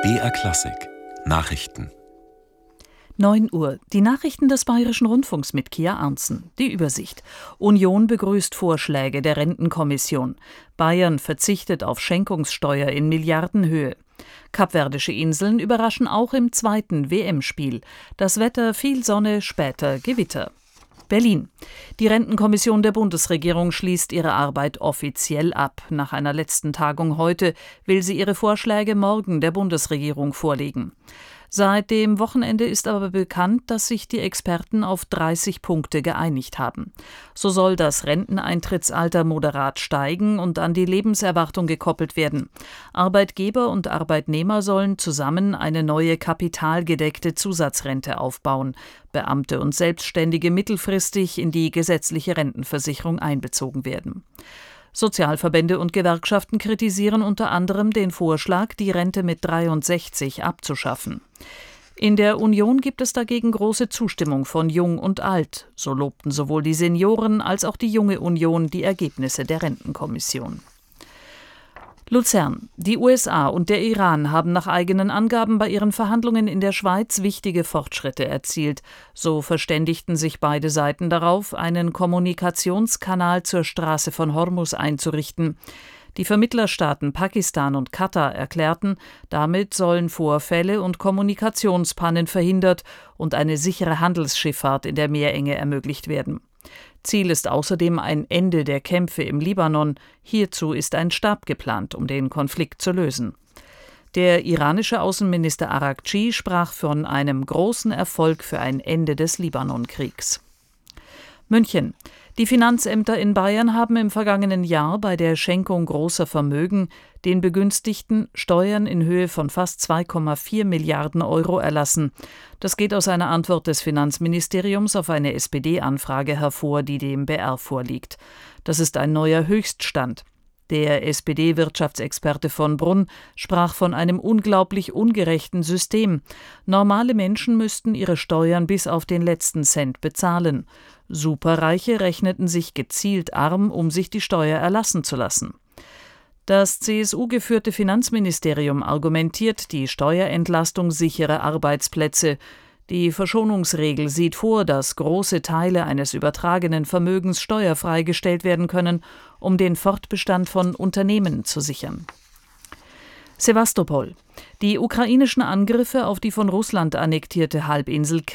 BR Klassik Nachrichten 9 Uhr. Die Nachrichten des Bayerischen Rundfunks mit Kia Arntzen. Die Übersicht. Union begrüßt Vorschläge der Rentenkommission. Bayern verzichtet auf Schenkungssteuer in Milliardenhöhe. Kapverdische Inseln überraschen auch im zweiten WM-Spiel. Das Wetter: viel Sonne, später Gewitter. Berlin. Die Rentenkommission der Bundesregierung schließt ihre Arbeit offiziell ab. Nach einer letzten Tagung heute will sie ihre Vorschläge morgen der Bundesregierung vorlegen. Seit dem Wochenende ist aber bekannt, dass sich die Experten auf 30 Punkte geeinigt haben. So soll das Renteneintrittsalter moderat steigen und an die Lebenserwartung gekoppelt werden. Arbeitgeber und Arbeitnehmer sollen zusammen eine neue kapitalgedeckte Zusatzrente aufbauen. Beamte und Selbstständige mittelfristig in die gesetzliche Rentenversicherung einbezogen werden. Sozialverbände und Gewerkschaften kritisieren unter anderem den Vorschlag, die Rente mit 63 abzuschaffen. In der Union gibt es dagegen große Zustimmung von Jung und Alt. So lobten sowohl die Senioren als auch die Junge Union die Ergebnisse der Rentenkommission. Luzern. Die USA und der Iran haben nach eigenen Angaben bei ihren Verhandlungen in der Schweiz wichtige Fortschritte erzielt. So verständigten sich beide Seiten darauf, einen Kommunikationskanal zur Straße von Hormuz einzurichten. Die Vermittlerstaaten Pakistan und Katar erklärten, damit sollen Vorfälle und Kommunikationspannen verhindert und eine sichere Handelsschifffahrt in der Meerenge ermöglicht werden. Ziel ist außerdem ein Ende der Kämpfe im Libanon. Hierzu ist ein Stab geplant, um den Konflikt zu lösen. Der iranische Außenminister Araghchi sprach von einem großen Erfolg für ein Ende des Libanonkriegs. München. Die Finanzämter in Bayern haben im vergangenen Jahr bei der Schenkung großer Vermögen den Begünstigten Steuern in Höhe von fast 2,4 Milliarden Euro erlassen. Das geht aus einer Antwort des Finanzministeriums auf eine SPD-Anfrage hervor, die dem BR vorliegt. Das ist ein neuer Höchststand. Der SPD-Wirtschaftsexperte von Brunn sprach von einem unglaublich ungerechten System. Normale Menschen müssten ihre Steuern bis auf den letzten Cent bezahlen. Superreiche rechneten sich gezielt arm, um sich die Steuer erlassen zu lassen. Das CSU-geführte Finanzministerium argumentiert, die Steuerentlastung sichere Arbeitsplätze. Die Verschonungsregel sieht vor, dass große Teile eines übertragenen Vermögens steuerfrei gestellt werden können, um den Fortbestand von Unternehmen zu sichern. Sewastopol. Die ukrainischen Angriffe auf die von Russland annektierte Halbinsel